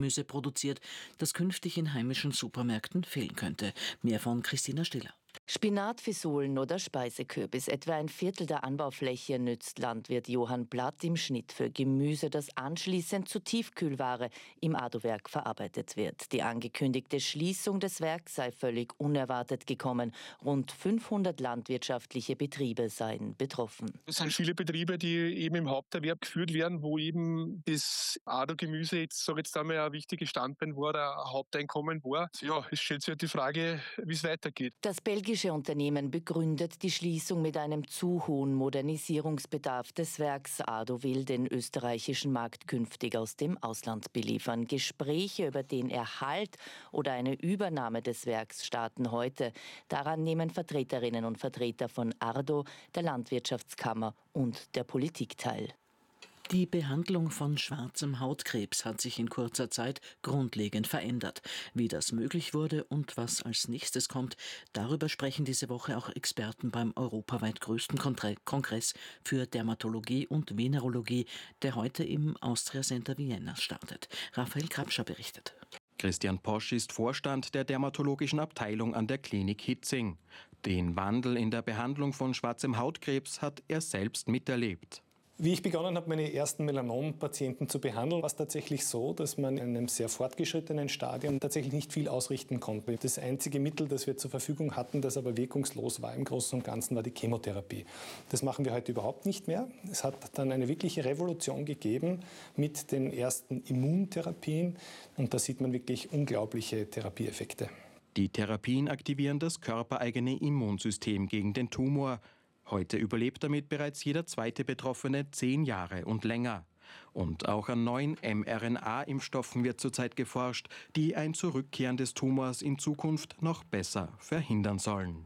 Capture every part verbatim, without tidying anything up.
Gemüse produziert, das künftig in heimischen Supermärkten fehlen könnte. Mehr von Christina Stiller. Spinat, Fisolen oder Speisekürbis. Etwa ein Viertel der Anbaufläche nützt Landwirt Johann Blatt im Schnitt für Gemüse, das anschließend zu Tiefkühlware im Ado-Werk verarbeitet wird. Die angekündigte Schließung des Werks sei völlig unerwartet gekommen. Rund fünfhundert landwirtschaftliche Betriebe seien betroffen. Es sind viele Betriebe, die eben im Haupterwerb geführt werden, wo eben das Ado-Gemüse jetzt, sage jetzt einmal, ein wichtiges Standbein war, ein Haupteinkommen war. Ja, es stellt sich halt die Frage, wie es weitergeht. Das belgische Unternehmen begründet die Schließung mit einem zu hohen Modernisierungsbedarf des Werks. Ado will den österreichischen Markt künftig aus dem Ausland beliefern. Gespräche über den Erhalt oder eine Übernahme des Werks starten heute. Daran nehmen Vertreterinnen und Vertreter von Ardo, der Landwirtschaftskammer und der Politik teil. Die Behandlung von schwarzem Hautkrebs hat sich in kurzer Zeit grundlegend verändert. Wie das möglich wurde und was als nächstes kommt, darüber sprechen diese Woche auch Experten beim europaweit größten Kongress für Dermatologie und Venerologie, der heute im Austria Center Vienna startet. Raphael Krapscher berichtet. Christian Posch ist Vorstand der dermatologischen Abteilung an der Klinik Hitzing. Den Wandel in der Behandlung von schwarzem Hautkrebs hat er selbst miterlebt. Wie ich begonnen habe, meine ersten Melanom-Patienten zu behandeln, war es tatsächlich so, dass man in einem sehr fortgeschrittenen Stadium tatsächlich nicht viel ausrichten konnte. Das einzige Mittel, das wir zur Verfügung hatten, das aber wirkungslos war im Großen und Ganzen, war die Chemotherapie. Das machen wir heute überhaupt nicht mehr. Es hat dann eine wirkliche Revolution gegeben mit den ersten Immuntherapien und da sieht man wirklich unglaubliche Therapieeffekte. Die Therapien aktivieren das körpereigene Immunsystem gegen den Tumor. Heute überlebt damit bereits jeder zweite Betroffene zehn Jahre und länger. Und auch an neuen mRNA-Impfstoffen wird zurzeit geforscht, die ein Zurückkehren des Tumors in Zukunft noch besser verhindern sollen.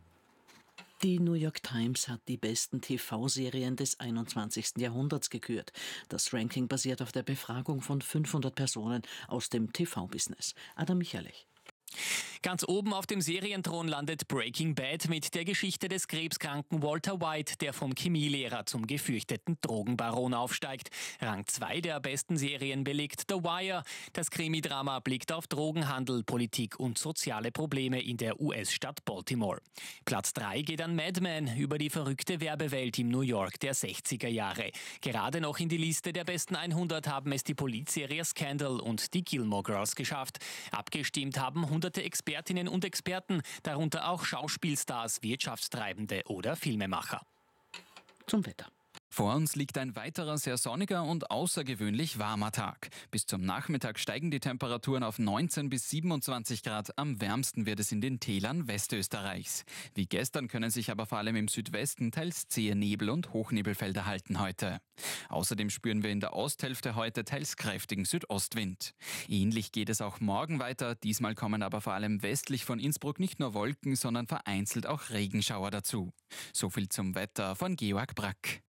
Die New York Times hat die besten T V-Serien des einundzwanzigsten Jahrhunderts gekürt. Das Ranking basiert auf der Befragung von fünfhundert Personen aus dem T V-Business. Adam Michalich. Ganz oben auf dem Serienthron landet Breaking Bad mit der Geschichte des krebskranken Walter White, der vom Chemielehrer zum gefürchteten Drogenbaron aufsteigt. Rang zwei der besten Serien belegt The Wire. Das Krimidrama blickt auf Drogenhandel, Politik und soziale Probleme in der U S-Stadt Baltimore. Platz drei geht an Mad Men über die verrückte Werbewelt im New York der sechziger Jahre. Gerade noch in die Liste der besten hundert haben es die Politserie Scandal und die Gilmore Girls geschafft. Abgestimmt haben hunderte Expertinnen und Experten, darunter auch Schauspielstars, Wirtschaftstreibende oder Filmemacher. Zum Wetter. Vor uns liegt ein weiterer sehr sonniger und außergewöhnlich warmer Tag. Bis zum Nachmittag steigen die Temperaturen auf neunzehn bis siebenundzwanzig Grad. Am wärmsten wird es in den Tälern Westösterreichs. Wie gestern können sich aber vor allem im Südwesten teils zähe Nebel- und Hochnebelfelder halten heute. Außerdem spüren wir in der Osthälfte heute teils kräftigen Südostwind. Ähnlich geht es auch morgen weiter. Diesmal kommen aber vor allem westlich von Innsbruck nicht nur Wolken, sondern vereinzelt auch Regenschauer dazu. So viel zum Wetter von Georg Brack.